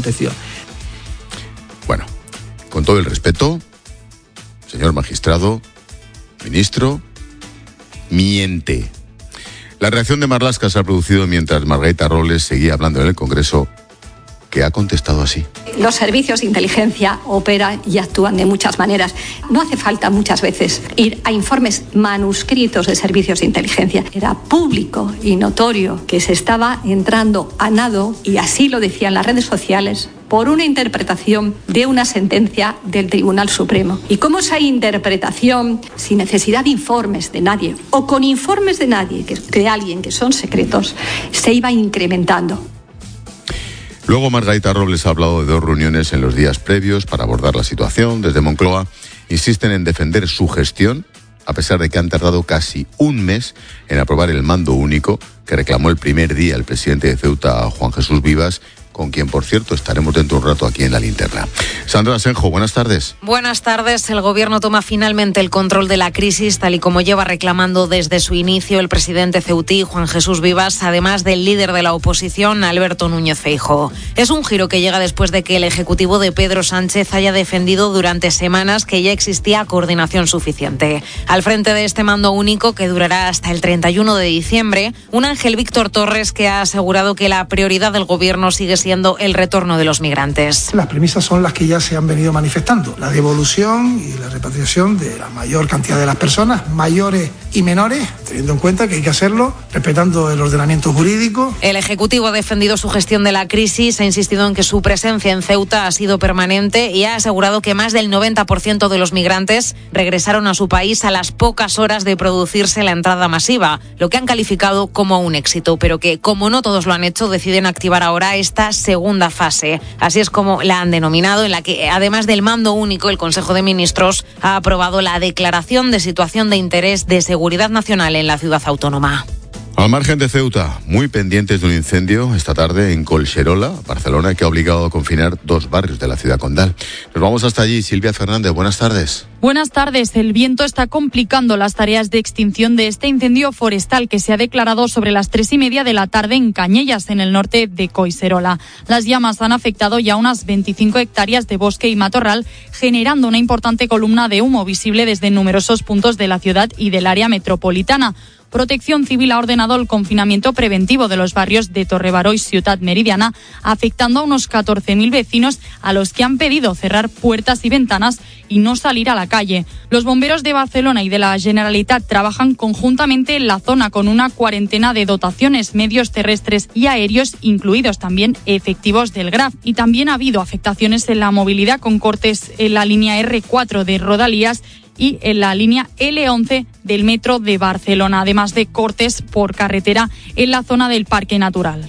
aconteció. Bueno, con todo el respeto, señor magistrado, ministro, miente. La reacción de Marlaska se ha producido mientras Margarita Robles seguía hablando en el Congreso, que ha contestado así. Los servicios de inteligencia operan y actúan de muchas maneras. No hace falta muchas veces ir a informes manuscritos de servicios de inteligencia. Era público y notorio que se estaba entrando a nado, y así lo decían las redes sociales, por una interpretación de una sentencia del Tribunal Supremo. Y cómo esa interpretación, sin necesidad de informes de nadie, o con informes de nadie, de alguien que son secretos, se iba incrementando. Luego Margarita Robles ha hablado de 2 reuniones en los días previos para abordar la situación. Desde Moncloa insisten en defender su gestión, a pesar de que han tardado casi un mes en aprobar el mando único que reclamó el primer día el presidente de Ceuta, Juan Jesús Vivas, con quien, por cierto, estaremos dentro de un rato aquí en La Linterna. Sandra Asenjo, buenas tardes. Buenas tardes. El Gobierno toma finalmente el control de la crisis, tal y como lleva reclamando desde su inicio el presidente ceutí, Juan Jesús Vivas, además del líder de la oposición, Alberto Núñez Feijóo. Es un giro que llega después de que el Ejecutivo de Pedro Sánchez haya defendido durante semanas que ya existía coordinación suficiente. Al frente de este mando único, que durará hasta el 31 de diciembre, un Ángel Víctor Torres que ha asegurado que la prioridad del Gobierno sigue siendo el retorno de los migrantes. Las premisas son las que ya se han venido manifestando: la devolución y la repatriación de la mayor cantidad de las personas, mayores y menores, teniendo en cuenta que hay que hacerlo respetando el ordenamiento jurídico. El Ejecutivo ha defendido su gestión de la crisis, ha insistido en que su presencia en Ceuta ha sido permanente y ha asegurado que más del 90% de los migrantes regresaron a su país a las pocas horas de producirse la entrada masiva, lo que han calificado como un éxito, pero que, como no todos lo han hecho, deciden activar ahora esta segunda fase. Así es como la han denominado, en la que, además del mando único, el Consejo de Ministros ha aprobado la declaración de situación de interés de seguridad nacional en la ciudad autónoma. Al margen de Ceuta, muy pendientes de un incendio esta tarde en Collserola, Barcelona, que ha obligado a confinar 2 barrios de la ciudad condal. Nos vamos hasta allí. Silvia Fernández, buenas tardes. Buenas tardes. El viento está complicando las tareas de extinción de este incendio forestal que se ha declarado sobre las 3:30 de la tarde en Cañellas, en el norte de Collserola. Las llamas han afectado ya unas 25 hectáreas de bosque y matorral, generando una importante columna de humo visible desde numerosos puntos de la ciudad y del área metropolitana. Protección Civil ha ordenado el confinamiento preventivo de los barrios de Torrebaró y Ciutat Meridiana, afectando a unos 14.000 vecinos a los que han pedido cerrar puertas y ventanas y no salir a la calle. Los bomberos de Barcelona y de la Generalitat trabajan conjuntamente en la zona con una cuarentena de dotaciones, medios terrestres y aéreos, incluidos también efectivos del GRAF. Y también ha habido afectaciones en la movilidad con cortes en la línea R4 de Rodalías y en la línea L11 del metro de Barcelona, además de cortes por carretera en la zona del Parque Natural.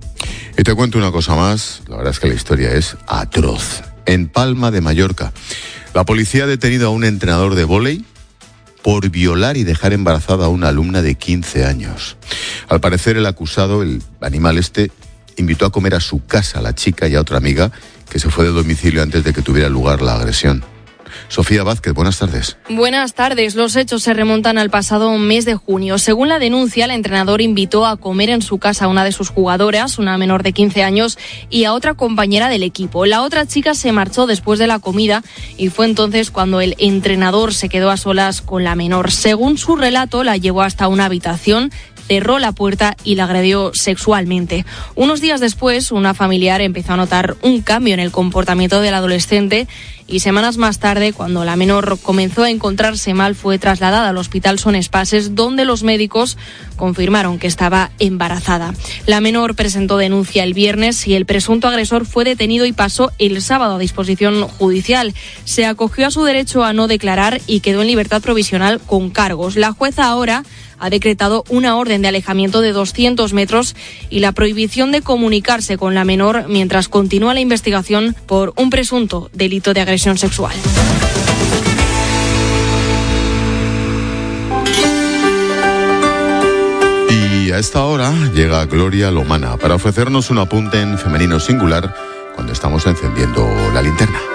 Y te cuento una cosa más, la verdad es que la historia es atroz. En Palma de Mallorca, la policía ha detenido a un entrenador de vóley por violar y dejar embarazada a una alumna de 15 años. Al parecer, el acusado, el animal invitó a comer a su casa a la chica y a otra amiga que se fue de domicilio antes de que tuviera lugar la agresión. Sofía Vázquez, buenas tardes. Buenas tardes. Los hechos se remontan al pasado mes de junio. Según la denuncia, el entrenador invitó a comer en su casa a una de sus jugadoras, una menor de 15 años, y a otra compañera del equipo. La otra chica se marchó después de la comida y fue entonces cuando el entrenador se quedó a solas con la menor. Según su relato, la llevó hasta una habitación, cerró la puerta y la agredió sexualmente. Unos días después, una familiar empezó a notar un cambio en el comportamiento del adolescente y semanas más tarde, cuando la menor comenzó a encontrarse mal, fue trasladada al Hospital Son Espases, donde los médicos confirmaron que estaba embarazada. La menor presentó denuncia el viernes y el presunto agresor fue detenido y pasó el sábado a disposición judicial. Se acogió a su derecho a no declarar y quedó en libertad provisional con cargos. La jueza ahora ha decretado una orden de alejamiento de 200 metros y la prohibición de comunicarse con la menor mientras continúa la investigación por un presunto delito de agresión sexual. Y a esta hora llega Gloria Lomana para ofrecernos un apunte en femenino singular cuando estamos encendiendo la linterna.